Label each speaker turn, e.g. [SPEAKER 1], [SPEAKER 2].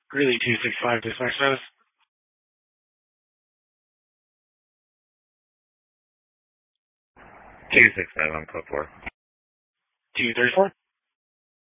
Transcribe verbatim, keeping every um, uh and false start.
[SPEAKER 1] Greeley two six five, dispatch status.
[SPEAKER 2] two six five on code four.
[SPEAKER 1] two thirty-four.